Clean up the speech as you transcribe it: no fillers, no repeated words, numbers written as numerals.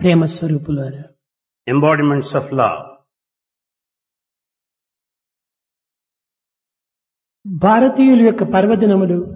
ప్రేమ స్వరూపులారా, embodiments of love. భారతీయుల యొక్క పర్వదినములు